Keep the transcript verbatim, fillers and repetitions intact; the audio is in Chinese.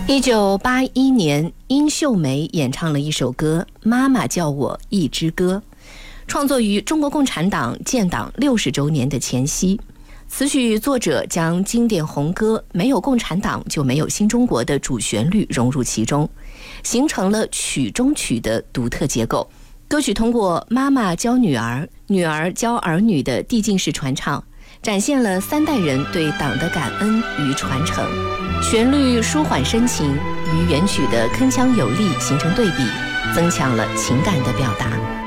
一九八一年，殷秀梅演唱了一首歌《妈妈教我一支歌》，创作于中国共产党建党六十周年的前夕。词曲作者将经典红歌“没有共产党就没有新中国”的主旋律融入其中，形成了曲中曲的独特结构。歌曲通过妈妈教女儿、女儿教儿女的递进式传唱，展现了三代人对党的感恩与传承。旋律舒缓深情，与原曲的铿锵有力形成对比，增强了情感的表达。